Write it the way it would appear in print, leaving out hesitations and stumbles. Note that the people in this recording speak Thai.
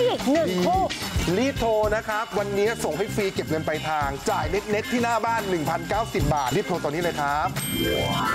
อีก1 คู่รีบโทรนะครับวันนี้ส่งให้ฟรีเก็บเงินปลายทางจ่ายเน็ตที่หน้าบ้าน 1,090 บาทรีบโทรตอนนี้เลยครับ